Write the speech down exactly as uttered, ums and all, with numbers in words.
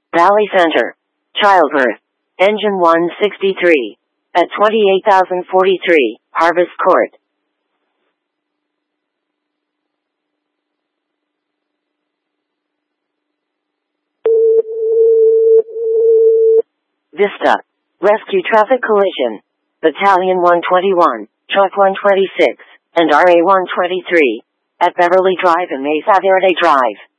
Valley Center. Childbirth. Engine one sixty-three. At twenty-eight thousand forty-three, Harvest Court. Vista. Rescue traffic collision. Battalion one twenty-one, Truck one twenty-six, and R A one twenty-three. At Beverly Drive and Mesa Verde Drive.